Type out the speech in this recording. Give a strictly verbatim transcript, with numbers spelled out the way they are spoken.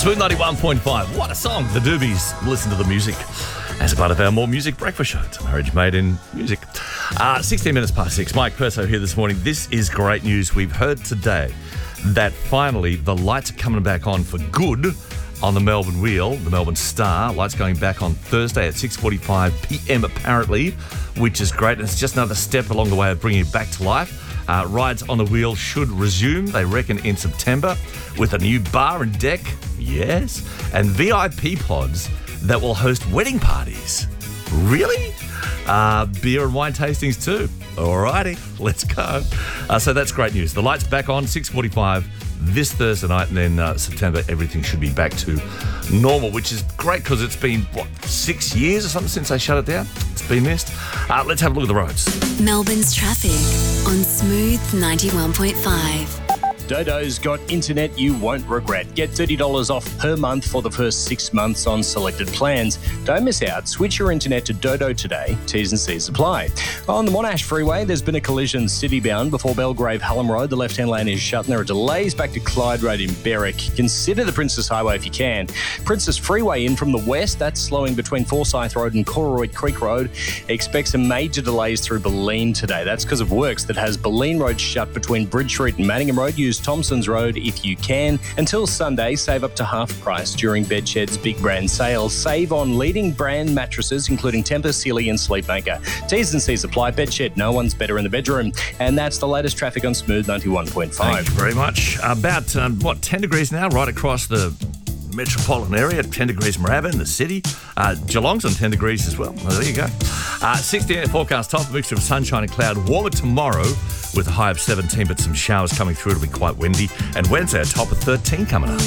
Smooth ninety-one point five. What a song. The Doobies. Listen to the music as a part of our More Music breakfast show. It's Marriage Made in Music. Uh, sixteen minutes past six. Mike Perso here this morning. This is great news. We've heard today that finally the lights are coming back on for good on the Melbourne Wheel, the Melbourne Star. Lights going back on Thursday at six forty-five p.m. apparently, which is great. And it's just another step along the way of bringing it back to life. Uh, rides on the wheel should resume, they reckon, in September with a new bar and deck, yes, and V I P pods that will host wedding parties. Really? Uh, beer and wine tastings too. Alrighty, let's go. Uh, so that's great news. The lights back on, six forty-five this Thursday night, and then uh, September everything should be back to normal, which is great because it's been, what, six years or something since they shut it down? It's been missed. Uh, let's have a look at the roads. Melbourne's traffic on Smooth ninety-one point five. Dodo's got internet you won't regret. Get thirty dollars off per month for the first six months on selected plans. Don't miss out. Switch your internet to Dodo today. T's and C's apply. On the Monash Freeway, there's been a collision city-bound before Belgrave Hallam Road. The left-hand lane is shut and there are delays back to Clyde Road in Berwick. Consider the Princess Highway if you can. Princess Freeway in from the west, that's slowing between Forsyth Road and Cororoy Creek Road. Expect some major delays through Balleen today. That's because of works that has Balleen Road shut between Bridge Street and Manningham Road. Use Thompson's Road if you can. Until Sunday, save up to half price during Bedshed's big brand sale. Save on leading brand mattresses, including Tempur, Sealy and Sleepmaker. T's and C's apply. Bedshed, no one's better in the bedroom. And that's the latest traffic on Smooth ninety-one point five. Thank you very much. About, um, what, ten degrees now right across the metropolitan area, ten degrees Moorabbin, the city. Uh, Geelong's on ten degrees as well. Well, there you go. Uh, sixty-eight forecast, top, a mixture of sunshine and cloud. Warmer tomorrow with a high of seventeen, but some showers coming through. It'll be quite windy. And Wednesday, a top of thirteen coming up.